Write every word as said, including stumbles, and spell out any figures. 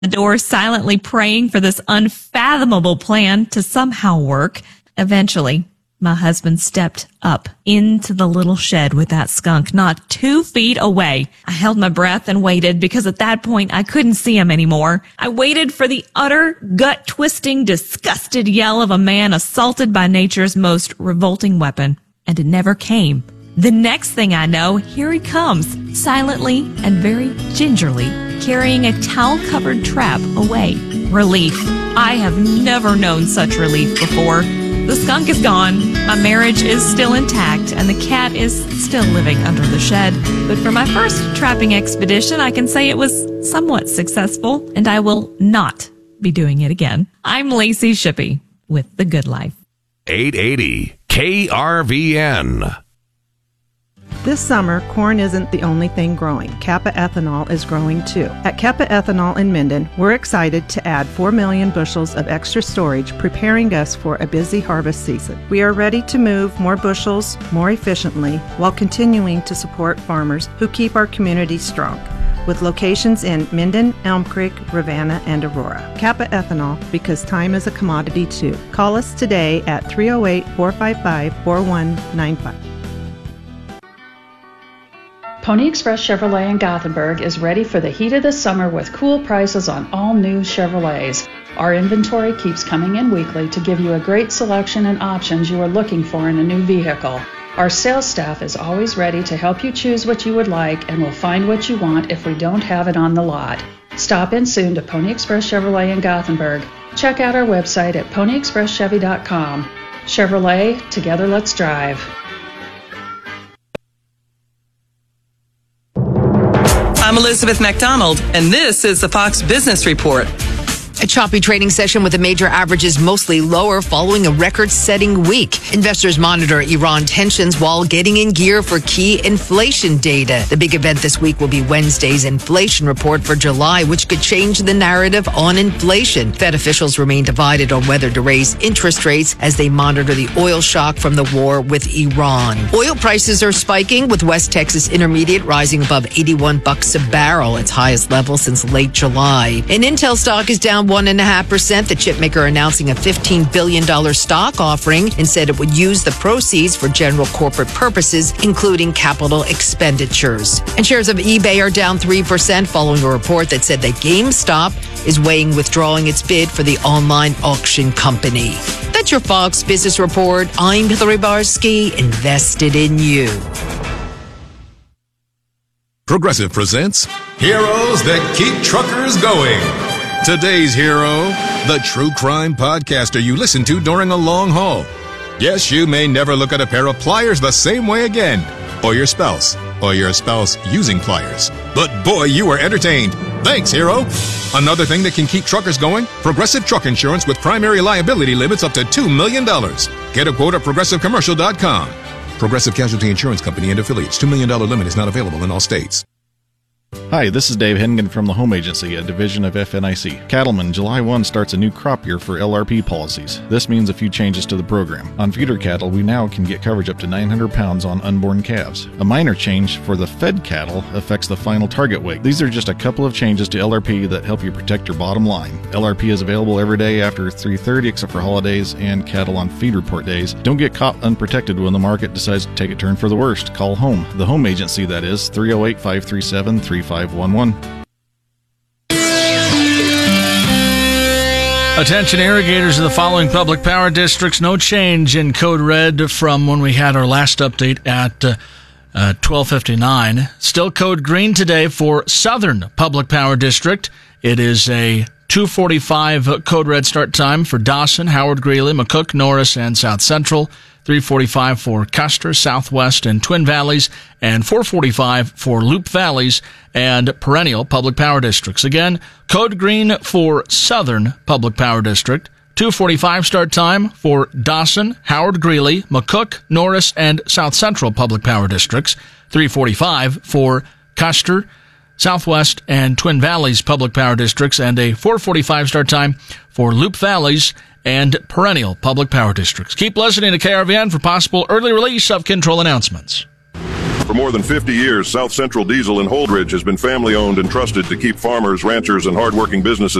the door, silently praying for this unfathomable plan to somehow work. Eventually, my husband stepped up into the little shed with that skunk, not two feet away. I held my breath and waited because at that point I couldn't see him anymore. I waited for the utter, gut-twisting, disgusted yell of a man assaulted by nature's most revolting weapon, and it never came. The next thing I know, here he comes, silently and very gingerly, carrying a towel-covered trap away. Relief. I have never known such relief before. The skunk is gone, my marriage is still intact, and the cat is still living under the shed. But for my first trapping expedition, I can say it was somewhat successful, and I will not be doing it again. I'm Lacey Shippey with The Good Life. eight eighty K R V N. This summer, corn isn't the only thing growing. Kappa Ethanol is growing too. At Kappa Ethanol in Minden, we're excited to add four million bushels of extra storage, preparing us for a busy harvest season. We are ready to move more bushels more efficiently while continuing to support farmers who keep our community strong. With locations in Minden, Elm Creek, Ravenna, and Aurora. Kappa Ethanol, because time is a commodity too. Call us today at three oh eight, four five five, four one nine five. Pony Express Chevrolet in Gothenburg is ready for the heat of the summer with cool prices on all new Chevrolets. Our inventory keeps coming in weekly to give you a great selection and options you are looking for in a new vehicle. Our sales staff is always ready to help you choose what you would like and will find what you want if we don't have it on the lot. Stop in soon to Pony Express Chevrolet in Gothenburg. Check out our website at pony express chevy dot com. Chevrolet, together let's drive. I'm Elizabeth McDonald, and this is the Fox Business Report. A choppy trading session with the major averages mostly lower following a record-setting week. Investors monitor Iran tensions while getting in gear for key inflation data. The big event this week will be Wednesday's inflation report for July, which could change the narrative on inflation. Fed officials remain divided on whether to raise interest rates as they monitor the oil shock from the war with Iran. Oil prices are spiking, with West Texas Intermediate rising above eighty-one bucks a barrel, its highest level since late July. And Intel stock is down one point five percent. The chipmaker announcing a fifteen billion dollars stock offering and said it would use the proceeds for general corporate purposes, including capital expenditures. And shares of eBay are down three percent following a report that said that GameStop is weighing withdrawing its bid for the online auction company. That's your Fox Business Report. I'm Hillary Barsky, invested in you. Progressive presents Heroes That Keep Truckers Going. Today's hero, the true crime podcaster you listen to during a long haul. Yes, you may never look at a pair of pliers the same way again, or your spouse, or your spouse using pliers. But boy, you were entertained. Thanks, hero. Another thing that can keep truckers going, Progressive Truck Insurance with primary liability limits up to two million dollars. Get a quote at progressive commercial dot com. Progressive Casualty Insurance Company and affiliates. two million dollars limit is not available in all states. Hi, this is Dave Hennigan from the Home Agency, a division of F N I C. Cattlemen, July first starts a new crop year for L R P policies. This means a few changes to the program. On feeder cattle, we now can get coverage up to nine hundred pounds on unborn calves. A minor change for the fed cattle affects the final target weight. These are just a couple of changes to L R P that help you protect your bottom line. L R P is available every day after three thirty except for holidays and cattle on feed report days. Don't get caught unprotected when the market decides to take a turn for the worst. Call home. The Home Agency, that is, three oh eight, five three seven, three five one one. Attention irrigators in the following public power districts. No change in code red from when we had our last update at uh, uh, twelve fifty-nine. Still code green today for Southern Public Power District. It is a two forty-five code red start time for Dawson, Howard Greeley, McCook, Norris, and South Central. three forty-five for Custer, Southwest, and Twin Valleys, and four forty-five for Loop Valleys and Perennial Public Power Districts. Again, code green for Southern Public Power District. two forty-five start time for Dawson, Howard Greeley, McCook, Norris, and South Central Public Power Districts. three forty-five for Custer, Southwest, and Twin Valleys Public Power Districts, and a four forty-five start time for Loop Valleys and Perennial Public Power Districts. Keep listening to K R V N for possible early release of control announcements. For more than fifty years, South Central Diesel in Holdridge has been family-owned and trusted to keep farmers, ranchers, and hardworking businesses